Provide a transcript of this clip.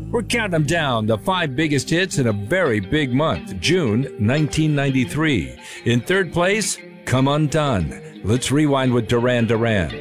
We're counting them down, the 5 biggest hits in a very big month, June 1993. In third place, Come Undone. Let's rewind with Duran Duran.